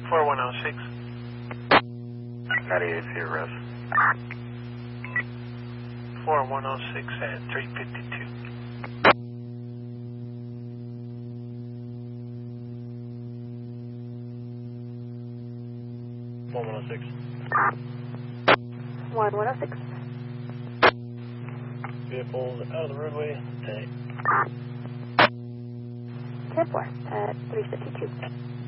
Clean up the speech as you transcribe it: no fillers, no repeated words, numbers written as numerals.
4106. 98 Sierra. 4106 at 352. One oh six. Vehicles out of the roadway. Tag. 10-4 at 352.